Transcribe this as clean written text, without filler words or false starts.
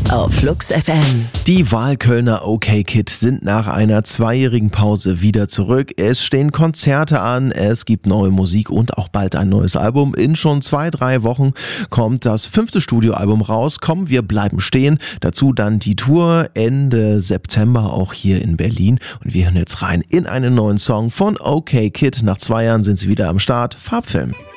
auf Flux FM. Die Wahlkölner OK Kid sind nach einer 2-jährigen Pause wieder zurück. Es stehen Konzerte an, es gibt neue Musik und auch bald ein neues Album. In schon 2-3 Wochen kommt das 5. Studioalbum raus. Komm, wir bleiben stehen. Dazu dann die Tour Ende September auch hier in Berlin. Und wir hören jetzt rein in einen neuen Song von OK Kid. Nach 2 Jahren sind sie wieder am Start. Farbfilm.